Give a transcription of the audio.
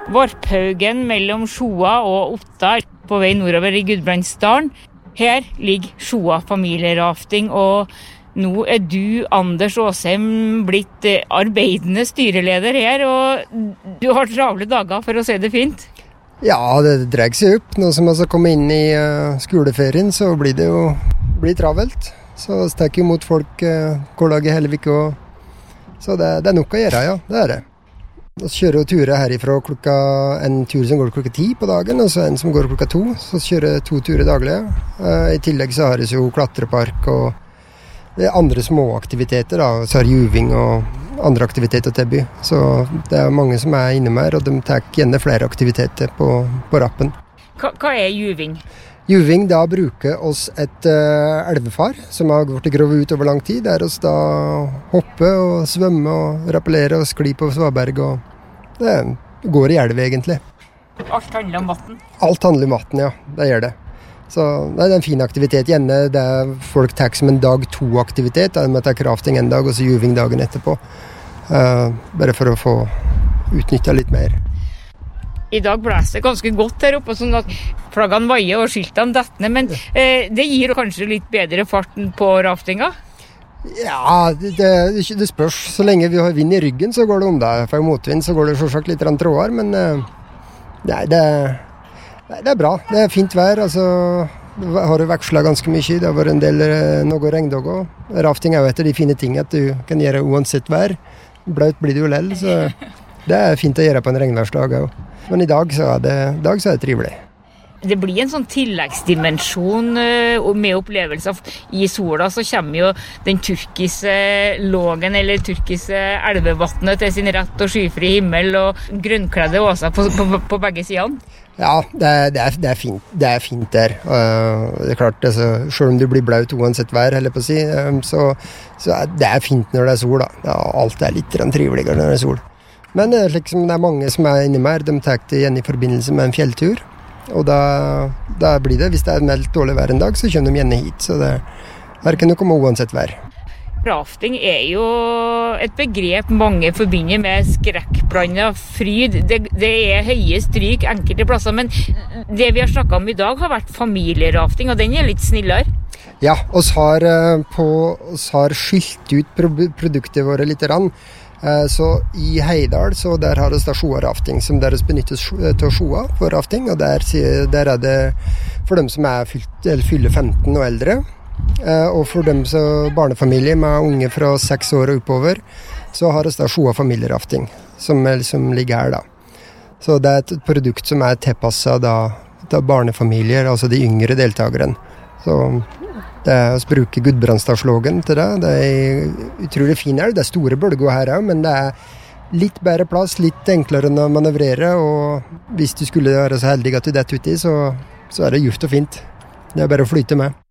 Varphaugen mellom Sjoa og Otta på vei nordover i Gudbrandsdalen. Her ligger Sjoa familierafting, og nå du, Anders Åsheim, blitt arbeidende styreleder her, og du har travle dager for å si det fint. Ja, det dreier seg opp. Nå som vi skal komme inn i skoleferien, så blir det jo travelt. Så vi tar imot folk hver dag i hele uka. Så det er nok å gjøre, ja. Det er det. Vi kjører jo turer herifra en tur som går klokka 10 på dagen, og så en som går klokka 2. Så kjører 2 turer daglig. I tillegg så har vi jo klatrepark og det er andre små aktiviteter, da. Så har juving og andre aktiviteter til by. Så det er mange som er inne med her, og de tar gjerne flere aktiviteter på rappen. Hva er juving? Juving, da bruker oss et elvefar som har vært grovet ut over lang tid, der oss da hopper og svømmer og rappellerer og sklir på svaberg, og det går i elv egentlig. Alt handler om vatten? Alt handler om vatten, ja. Det gjør det. Så det er en fin aktivitet. Gjerne det folk tar som en dag 2-aktivitet, med at det er krafting en dag og så juving dagen etterpå. Bare for å få utnyttet litt mer. I dag blæser det ganske godt her oppe, sånn at flaggene vaier og skiltene detter ned, men det gir kanskje litt bedre farten på raftinga? Ja, det spørs. Så lenge vi har vind i ryggen, så går det om det. For motvind så går det selvsagt litt trådere, men nei, det er bra. Det er fint vær. Altså, det har jo vekslet ganske mye. Det har vært en del noe regndag også. Rafting er jo et av de fine tingene at du kan gjøre uansett vær. Blaut blir det jo lell, så det er fint å gjøre på en regnværsdag også. Men i dag så er det trivelig. Det blir en sånn tilleggsdimensjon med opplevelser. I sola så kommer jo den turkise lågen eller turkise elvevattnet til sin rett og skyfri himmel og grønnkledde åser på begge sidene. Ja, det er fint. Det er fint der. Det er klart, altså, selv om du blir blaut uansett vær, heller på å si, så det er fint når det er sol, da. Ja, alt er litt triveligere når det er sol. Men liksom, det er mange som er inne med her. De tar det igjen i forbindelse med en fjelltur. Og da blir det, hvis det er meldt dårlig vær en dag, så kommer de gjerne hit. Så det er ikke noe med uansett vær. Rafting er jo et begrep mange forbinder med skrekkblandet fryd. Det er høye stryk enkelte plasser, men det vi har snakket om i dag har vært familierafting, og den er litt snillere. Ja, oss har skilt ut produktet våre litt rann. Så i Heidal, så der har det Sjoa rafting, som deres benyttes til Sjoa for rafting, og der er det for dem som fyller 15 og eldre, og for dem som barnefamilie med unge fra 6 år og oppover, så har det Sjoa familierafting, som liksom ligger her da. Så det er et produkt som er tilpasset da barnefamilier, altså de yngre deltakerne. Så det er å bruke Gudbrandsdalslågen til det. Det er utrolig fin elv. Det er store bølger her også, men det er litt bedre plass, litt enklere å manøvrere, og hvis du skulle være så heldig at du detter uti, så er det juft og fint. Det er bare å flyte med.